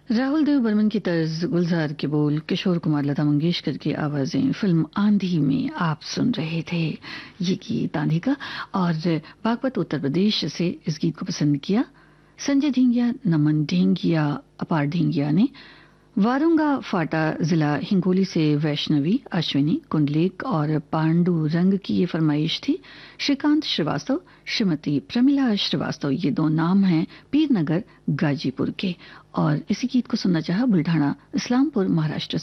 राहुल देव बर्मन की तर्ज, गुलजार के बोल, किशोर कुमार, लता मंगेशकर की आवाजें फिल्म आंधी में आप सुन रहे थे। ये गीत आंधी का, और बागपत उत्तर प्रदेश से इस गीत को पसंद किया संजय ढींगिया, नमन ढींगिया, अपार ढींगिया ने। वारुंगा फाटा जिला हिंगोली से वैष्णवी, अश्विनी कुंडलेक और पांडु रंग की ये फरमाइश थी। श्रीकांत श्रीवास्तव, श्रीमती प्रमिला श्रीवास्तव, ये दो नाम हैं पीरनगर गाजीपुर के, और इसी गीत को सुनना चाहा बुल्ढाना इस्लामपुर महाराष्ट्र